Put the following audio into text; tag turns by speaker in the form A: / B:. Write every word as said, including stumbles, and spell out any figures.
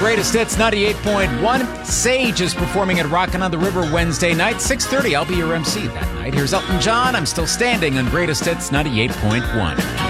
A: Greatest Hits ninety-eight point one. Sage is performing at Rockin' on the River Wednesday night, six thirty. I'll be your M C that night. Here's Elton John. I'm Still Standing on Greatest Hits ninety-eight point one.